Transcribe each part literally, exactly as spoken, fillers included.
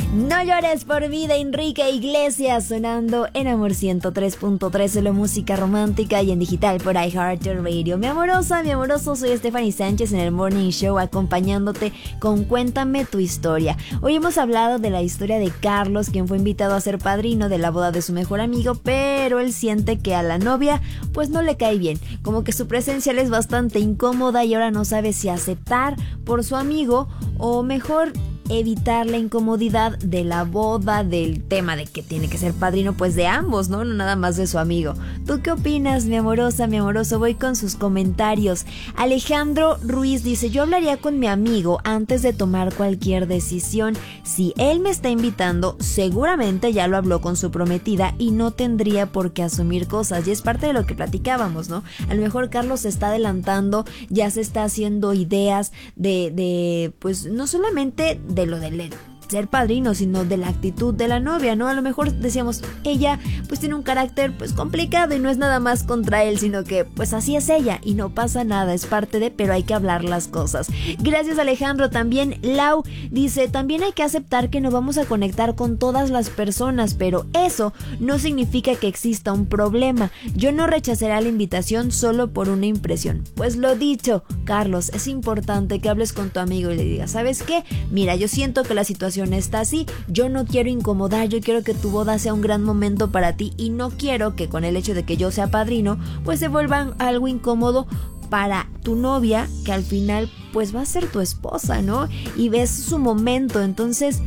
No llores por vida, Enrique Iglesias, sonando en Amor ciento tres punto tres, solo música romántica y en digital por iHeartRadio. Mi amorosa, mi amoroso, soy Stephanie Sánchez en el Morning Show, acompañándote con Cuéntame tu historia. Hoy hemos hablado de la historia de Carlos, quien fue invitado a ser padrino de la boda de su mejor amigo, pero él siente que a la novia pues no le cae bien, como que su presencia le es bastante incómoda y ahora no sabe si aceptar por su amigo o mejor evitar la incomodidad de la boda, del tema de que tiene que ser padrino pues de ambos, ¿no? No nada más de su amigo. ¿Tú qué opinas, mi amorosa, mi amoroso? Voy con sus comentarios. Alejandro Ruiz dice: yo hablaría con mi amigo antes de tomar cualquier decisión. Si él me está invitando, seguramente ya lo habló con su prometida y no tendría por qué asumir cosas. Y es parte de lo que platicábamos, ¿no? A lo mejor Carlos se está adelantando, ya se está haciendo ideas de, de pues no solamente de lo del ser padrino, sino de la actitud de la novia, ¿no? A lo mejor decíamos, ella pues tiene un carácter pues complicado y no es nada más contra él, sino que pues así es ella y no pasa nada, es parte de, pero hay que hablar las cosas. Gracias, Alejandro. También Lau dice: también hay que aceptar que no vamos a conectar con todas las personas, pero eso no significa que exista un problema. Yo no rechazaré la invitación solo por una impresión. Pues lo dicho, Carlos, es importante que hables con tu amigo y le digas: ¿sabes qué? Mira, yo siento que la situación está así, yo no quiero incomodar, yo quiero que tu boda sea un gran momento para ti y no quiero que con el hecho de que yo sea padrino pues se vuelva algo incómodo para tu novia, que al final pues va a ser tu esposa, ¿no? Y ves su momento. Entonces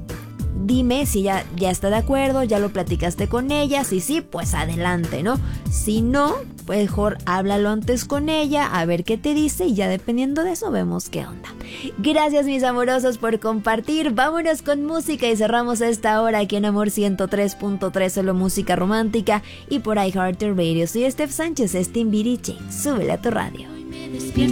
dime si ya, ya está de acuerdo, ya lo platicaste con ella. Si sí, pues adelante, ¿no? Si no, pues mejor háblalo antes con ella, a ver qué te dice, y ya dependiendo de eso vemos qué onda. Gracias, mis amorosos, por compartir. Vámonos con música y cerramos esta hora aquí en Amor ciento tres punto tres, solo música romántica, y por iHeartRadio. Soy Steph Sánchez, es Timbiriche. Súbele a tu radio.